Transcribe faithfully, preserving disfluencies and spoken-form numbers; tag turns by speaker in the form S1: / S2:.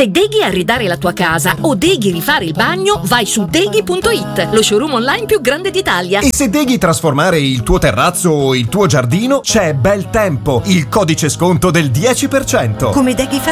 S1: Se deghi arredare la tua casa o deghi rifare il bagno, vai su deghi punto it, lo showroom online più grande d'Italia.
S2: E se deghi trasformare il tuo terrazzo o il tuo giardino, c'è Bel Tempo, il codice sconto del dieci per cento.
S1: Come deghi